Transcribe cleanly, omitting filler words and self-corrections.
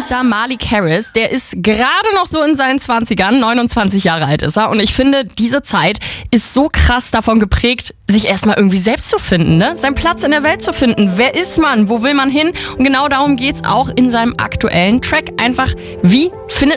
Star Malik Harris, der ist gerade noch so in seinen 20ern, 29 Jahre alt ist er. Und ich finde, diese Zeit ist so krass davon geprägt, sich erstmal irgendwie selbst zu finden, ne? Seinen Platz in der Welt zu finden. Wer ist man? Wo will man hin? Und genau darum geht's auch in seinem aktuellen Track. Einfach, wie findet